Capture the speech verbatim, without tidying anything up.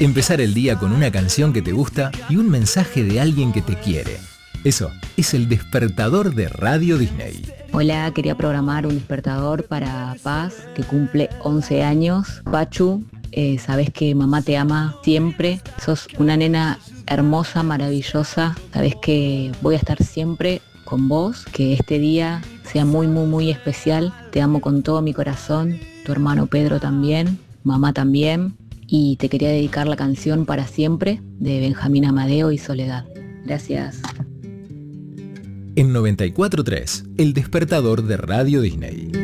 Empezar el día con una canción que te gusta y un mensaje de alguien que te quiere. Eso es el despertador de Radio Disney. Hola, quería programar un despertador para Paz, que cumple once años. Pachu, eh, sabes que mamá te ama siempre. Sos una nena hermosa, maravillosa. Sabes que voy a estar siempre con vos, que este día sea muy, muy, muy especial. Te amo con todo mi corazón. Tu hermano Pedro también, mamá también. Y te quería dedicar la canción Para Siempre de Benjamín Amadeo y Soledad. Gracias. En noventa y cuatro punto tres, el despertador de Radio Disney.